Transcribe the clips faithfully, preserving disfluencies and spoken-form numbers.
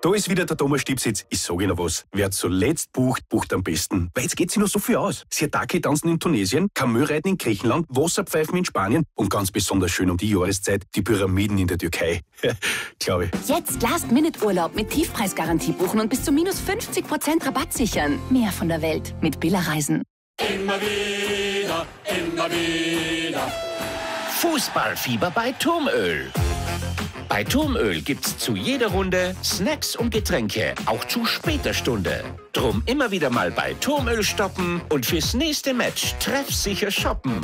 Da ist wieder der Thomas Stipsitz. Ich sage Ihnen was. Wer zuletzt bucht, bucht am besten. Weil jetzt geht sich noch so viel aus. Sirtaki tanzen in Tunesien, Kamel-Reiten in Griechenland, Wasserpfeifen in Spanien und ganz besonders schön um die Jahreszeit die Pyramiden in der Türkei. Glaube ich. Jetzt Last-Minute-Urlaub mit Tiefpreisgarantie buchen und bis zu minus fünfzig Prozent Rabatt sichern. Mehr von der Welt mit Billa Reisen. Immer wieder, immer wieder. Fußballfieber bei Turmöl. Bei Turmöl gibt's zu jeder Runde Snacks und Getränke, auch zu später Stunde. Drum immer wieder mal bei Turmöl stoppen und fürs nächste Match treffsicher shoppen.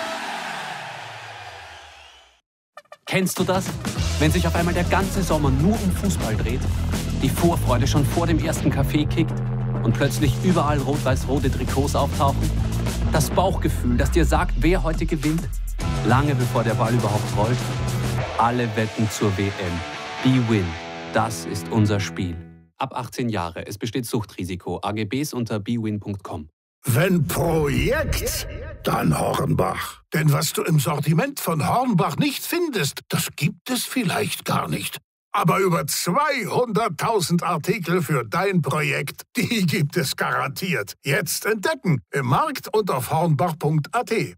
Kennst du das? Wenn sich auf einmal der ganze Sommer nur um Fußball dreht, die Vorfreude schon vor dem ersten Kaffee kickt und plötzlich überall rot-weiß-rote Trikots auftauchen? Das Bauchgefühl, das dir sagt, wer heute gewinnt, lange bevor der Ball überhaupt rollt? Alle wetten zur W M. BWin, das ist unser Spiel. Ab achtzehn Jahre, es besteht Suchtrisiko. A G Bs unter bwin punkt com. Wenn Projekt, dann Hornbach. Denn was du im Sortiment von Hornbach nicht findest, das gibt es vielleicht gar nicht. Aber über zweihunderttausend Artikel für dein Projekt, die gibt es garantiert. Jetzt entdecken im Markt und auf hornbach punkt a t.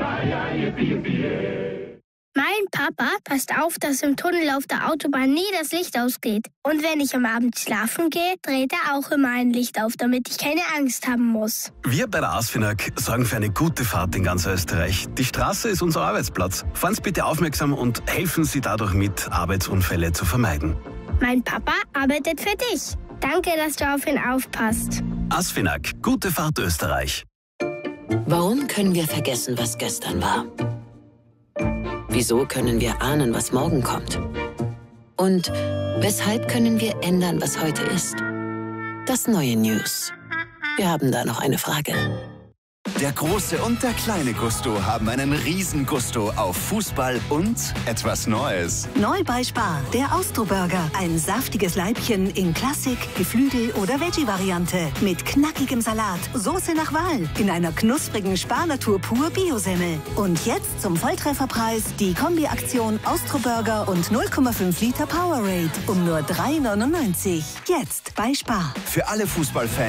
Mein Papa passt auf, dass im Tunnel auf der Autobahn nie das Licht ausgeht. Und wenn ich am Abend schlafen gehe, dreht er auch immer ein Licht auf, damit ich keine Angst haben muss. Wir bei der ASFINAG sorgen für eine gute Fahrt in ganz Österreich. Die Straße ist unser Arbeitsplatz. Fahren Sie bitte aufmerksam und helfen Sie dadurch mit, Arbeitsunfälle zu vermeiden. Mein Papa arbeitet für dich. Danke, dass du auf ihn aufpasst. ASFINAG, gute Fahrt Österreich. Warum können wir vergessen, was gestern war? Wieso können wir ahnen, was morgen kommt? Und weshalb können wir ändern, was heute ist? Das neue News. Wir haben da noch eine Frage. Der große und der kleine Gusto haben einen riesen Gusto auf Fußball und etwas Neues. Neu bei Spar, der Austro-Burger. Ein saftiges Leibchen in Klassik, Geflügel oder Veggie-Variante. Mit knackigem Salat, Soße nach Wahl. In einer knusprigen Spar-Natur pur Biosemmel. Und jetzt zum Volltrefferpreis die Kombi-Aktion Austro-Burger und null Komma fünf Liter Powerade. Um nur drei neunundneunzig. Jetzt bei Spar. Für alle Fußballfans